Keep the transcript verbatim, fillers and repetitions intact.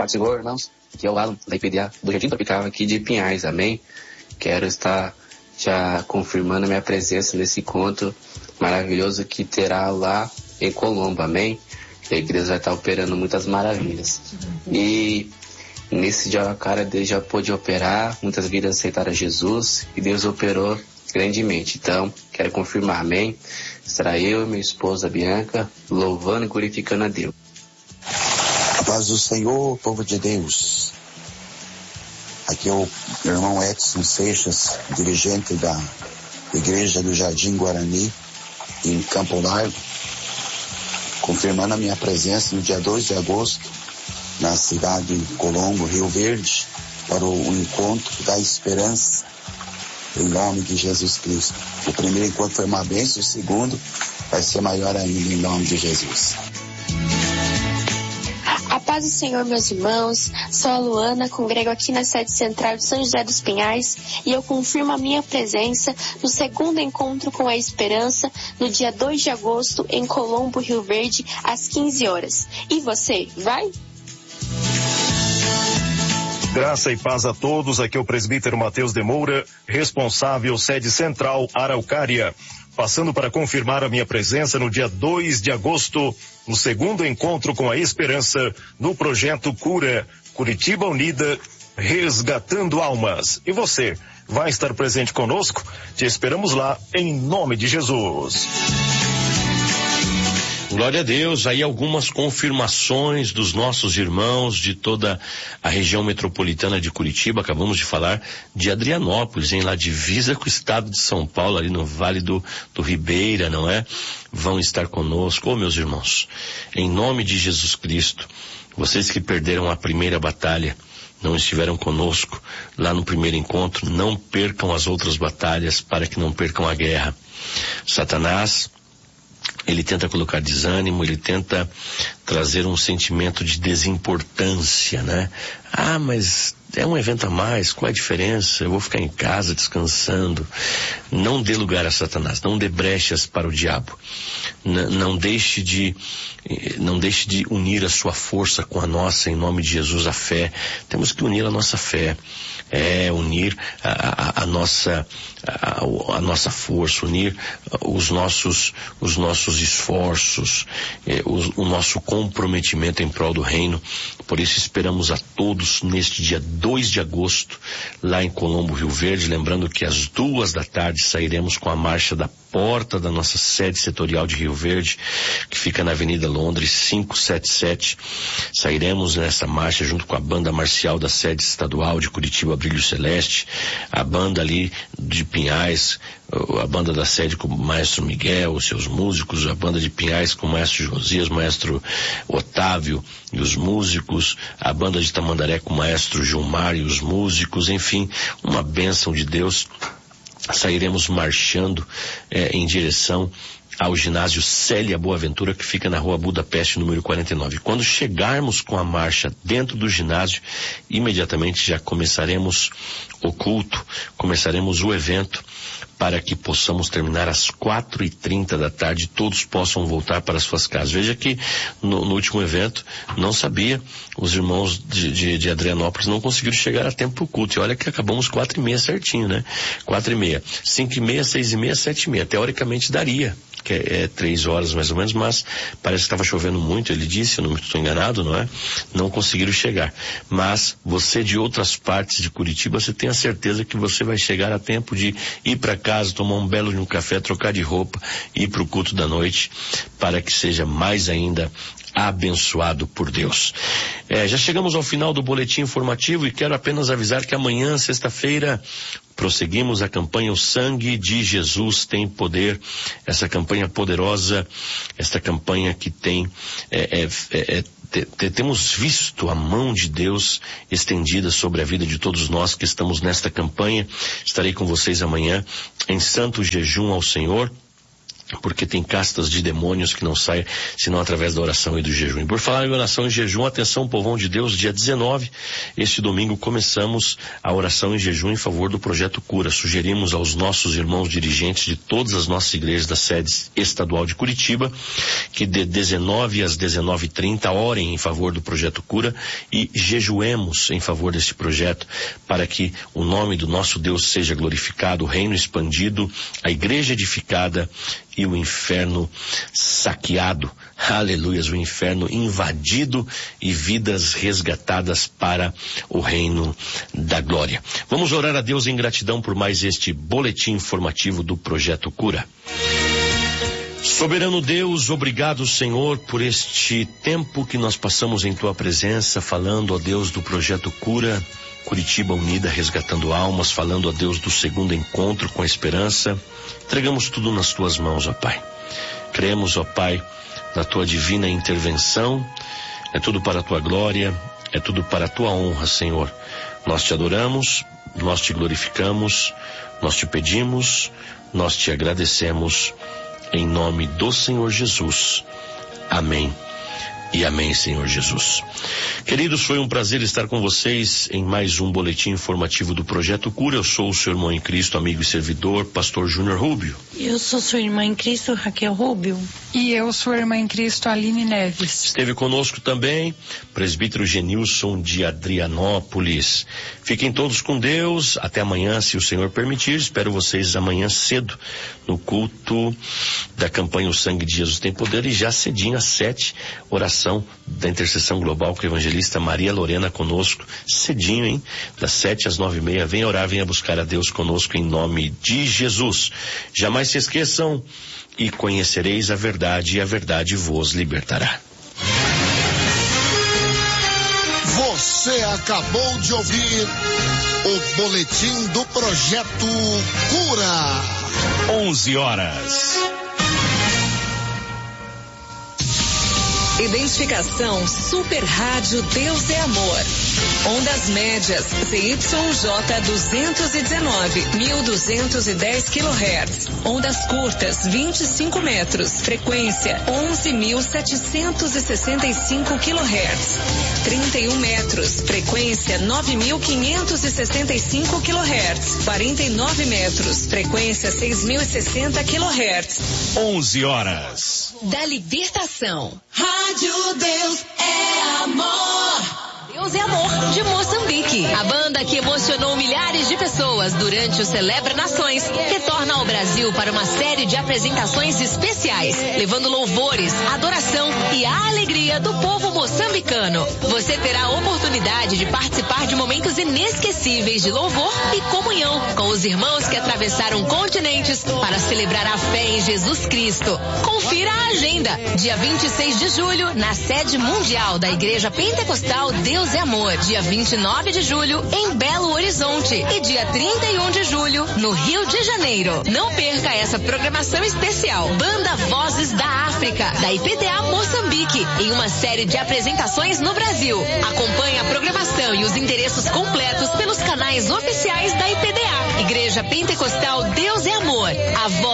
Paz do Senhor, irmãos. Aqui é o Alan, da I P D A, do Jardim Tropical, aqui de Pinhais, amém? Quero estar já confirmando a minha presença nesse encontro maravilhoso que terá lá em Colombo, amém? A igreja vai estar operando muitas maravilhas. E nesse dia a cara Deus já pôde operar, muitas vidas aceitaram a Jesus e Deus operou grandemente. Então, quero confirmar, amém? Estará eu e minha esposa Bianca louvando e glorificando a Deus. A paz do Senhor, povo de Deus. Aqui é o meu irmão Edson Seixas, dirigente da Igreja do Jardim Guarani, em Campo Largo, confirmando a minha presença no dia dois de agosto, na cidade de Colombo, Rio Verde, para o encontro da esperança, em nome de Jesus Cristo. O primeiro encontro foi uma bênção, o segundo vai ser maior ainda, em nome de Jesus. A paz do Senhor, meus irmãos. Sou a Luana, congrego aqui na sede central de São José dos Pinhais e eu confirmo a minha presença no segundo encontro com a esperança no dia dois de agosto em Colombo, Rio Verde, às quinze horas. E você, vai? Graça e paz a todos, aqui é o presbítero Mateus de Moura, responsável sede central Araucária. Passando para confirmar a minha presença no dia dois de agosto, no segundo encontro com a esperança, no projeto Cura, Curitiba Unida, resgatando almas. E você, vai estar presente conosco? Te esperamos lá, em nome de Jesus. Glória a Deus, aí algumas confirmações dos nossos irmãos de toda a região metropolitana de Curitiba. Acabamos de falar de Adrianópolis, hein, lá divisa com o estado de São Paulo, ali no Vale do, do Ribeira, não é? Vão estar conosco, ô meus irmãos, em nome de Jesus Cristo, vocês que perderam a primeira batalha, não estiveram conosco lá no primeiro encontro, não percam as outras batalhas para que não percam a guerra. Satanás, ele tenta colocar desânimo, ele tenta trazer um sentimento de desimportância, né? Ah, mas é um evento a mais, qual é a diferença? Eu vou ficar em casa descansando. Não dê lugar a Satanás, não dê brechas para o diabo. N- não deixe de, não deixe de unir a sua força com a nossa, em nome de Jesus, a fé. Temos que unir a nossa fé. É unir a, a, a nossa a, a nossa força, unir os nossos os nossos esforços, eh, o, o nosso comprometimento em prol do reino. Por isso esperamos a todos neste dia dois de agosto, lá em Colombo, Rio Verde, lembrando que às duas da tarde sairemos com a marcha da porta da nossa sede setorial de Rio Verde, que fica na Avenida Londres, quinhentos e setenta e sete. Sairemos nessa marcha junto com a banda marcial da sede estadual de Curitiba, Brilho Celeste, a banda ali de Pinhais, a banda da sede com o maestro Miguel, os seus músicos, a banda de Pinhais com o maestro Josias, o maestro Otávio e os músicos, a banda de Tamandaré com o maestro Gilmar e os músicos, enfim, uma bênção de Deus. Sairemos marchando eh, em direção ao ginásio Célia Boaventura, que fica na rua Budapeste, número quarenta e nove. Quando chegarmos com a marcha dentro do ginásio, imediatamente já começaremos o culto, começaremos o evento, para que possamos terminar às quatro e trinta da tarde, todos possam voltar para suas casas. Veja que no, no último evento, não sabia, os irmãos de, de, de Adrianópolis não conseguiram chegar a tempo pro culto. E olha que acabamos quatro e meia certinho, né? Quatro e meia. Cinco e meia, seis e meia, sete e meia. Teoricamente daria, que é, é três horas mais ou menos, mas parece que estava chovendo muito, ele disse, eu não estou enganado, não é? Não conseguiram chegar. Mas você de outras partes de Curitiba, você tem a certeza que você vai chegar a tempo de ir para casa, tomar um belo de um café, trocar de roupa, ir para o culto da noite, para que seja mais ainda abençoado por Deus. É, já chegamos ao final do boletim informativo e quero apenas avisar que amanhã, sexta-feira, prosseguimos a campanha O Sangue de Jesus Tem Poder, essa campanha poderosa, esta campanha que tem, é, é, é, te, te, temos visto a mão de Deus estendida sobre a vida de todos nós que estamos nesta campanha. Estarei com vocês amanhã em santo jejum ao Senhor, porque tem castas de demônios que não saem senão através da oração e do jejum. E por falar em oração e jejum, atenção, povão de Deus, dia dezenove, este domingo começamos a oração e jejum em favor do Projeto Cura. Sugerimos aos nossos irmãos dirigentes de todas as nossas igrejas da sede estadual de Curitiba que de dezenove às dezenove e trinta orem em favor do Projeto Cura e jejuemos em favor desse projeto para que o nome do nosso Deus seja glorificado, o reino expandido, a igreja edificada e o inferno saqueado, aleluias, o inferno invadido e vidas resgatadas para o reino da glória. Vamos orar a Deus em gratidão por mais este boletim informativo do Projeto Cura. Soberano Deus, obrigado, Senhor, por este tempo que nós passamos em Tua presença, falando, ó Deus, do Projeto Cura, Curitiba Unida, resgatando almas, falando, ó Deus, do segundo encontro com a esperança. Entregamos tudo nas Tuas mãos, ó Pai. Cremos, ó Pai, na Tua divina intervenção. É tudo para a Tua glória, é tudo para a Tua honra, Senhor. Nós Te adoramos, nós Te glorificamos, nós Te pedimos, nós Te agradecemos, em nome do Senhor Jesus. Amém. E amém, Senhor Jesus. Queridos, foi um prazer estar com vocês em mais um boletim informativo do Projeto Cura. Eu sou o seu irmão em Cristo, amigo e servidor, pastor Júnior Rubio. Eu sou sua irmã em Cristo, Raquel Rubio. E eu sou a irmã em Cristo, Aline Neves. Esteve conosco também presbítero Genilson de Adrianópolis. Fiquem todos com Deus. Até amanhã, se o Senhor permitir. Espero vocês amanhã cedo no culto da campanha O Sangue de Jesus Tem Poder, e já cedinho às sete, oração da intercessão global com a evangelista Maria Lorena conosco, cedinho, hein? Das sete às nove e meia. Venha orar, venha buscar a Deus conosco em nome de Jesus. Jamais se esqueçam, e conhecereis a verdade, e a verdade vos libertará. Você acabou de ouvir o boletim do Projeto Cura. onze horas. Identificação Super Rádio Deus é Amor. Ondas médias C Y J duzentos e dezenove, mil duzentos e dez quilohertz. Ondas curtas vinte e cinco metros. Frequência onze mil setecentos e sessenta e cinco quilohertz. trinta e um metros. Frequência nove mil quinhentos e sessenta e cinco quilohertz. quarenta e nove metros. Frequência seis mil e sessenta quilohertz. onze horas. Da libertação. Rádio Deus é Amor. Deus é Amor, de Moçambique. A banda que emocionou milhares de pessoas durante o Celebra Nações retorna ao Brasil para uma série de apresentações especiais, levando louvores, adoração e a alegria do povo moçambicano. Você terá a oportunidade de participar de momentos inesquecíveis de louvor e comunhão com os irmãos que atravessaram continentes para celebrar a fé em Jesus Cristo. Confira a agenda. Dia vinte e seis de julho, na sede mundial da Igreja Pentecostal Deus é Amor. Dia vinte e nove de julho, em Belo Horizonte. E dia trinta e um de julho, no Rio de Janeiro. Não perca essa programação especial. Banda Vozes da África, da I P D A Moçambique, em uma série de apresentações no Brasil. Acompanhe a programação e os endereços completos pelos canais oficiais da I P D A. Igreja Pentecostal Deus é Amor. A voz